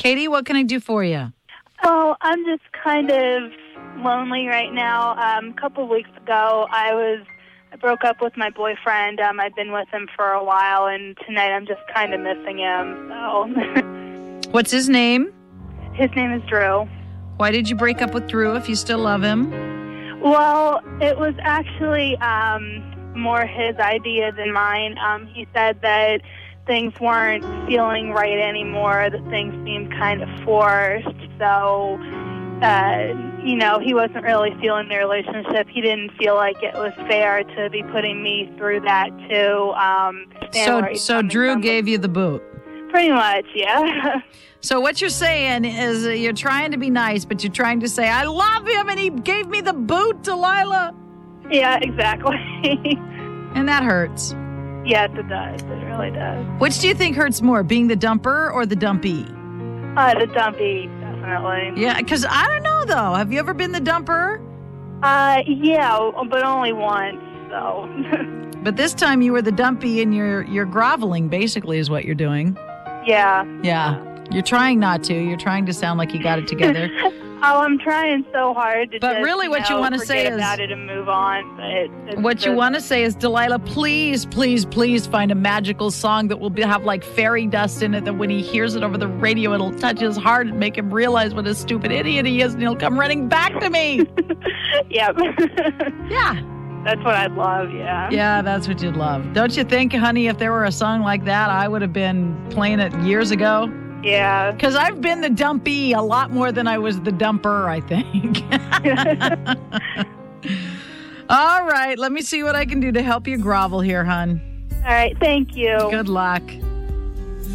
Katie, what can I do for you? Oh, I'm just kind of lonely right now. A couple of weeks ago, I broke up with my boyfriend. I've been with him for a while, and tonight I'm just kind of missing him. So, What's his name? his name is Drew. Why did you break up with Drew if you still love him? Well, it was actually more his idea than mine. He said that things weren't feeling right anymore, that things seemed kind of forced. So, he wasn't really feeling the relationship. He didn't feel like it was fair to be putting me through that too. So Drew gave you the boot? Pretty much, yeah. So what you're saying is you're trying to be nice, but you're trying to say, I love him and he gave me the boot, Delilah. Yeah, exactly. And that hurts. Yes, it does. It really does. Which do you think hurts more, being the dumper or the dumpy? The dumpy, definitely. Yeah, because I don't know, though. Have you ever been the dumper? Yeah, but only once, so. But this time you were the dumpy and you're groveling, basically, is what you're doing. Yeah. Yeah. You're trying not to. You're trying to sound like you got it together. I'm trying so hard to but just, really what you want to say is about it and move on. But what you want to say is, Delilah, please, please, please find a magical song that will have like fairy dust in it, that when he hears it over the radio, it'll touch his heart and make him realize what a stupid idiot he is, and he'll come running back to me. Yep. Yeah. That's what I'd love, yeah. Yeah, that's what you'd love. Don't you think, honey, if there were a song like that, I would have been playing it years ago? Yeah. Because I've been the dumpy a lot more than I was the dumper, I think. All right, let me see what I can do to help you grovel here, hon. All right, thank you. Good luck.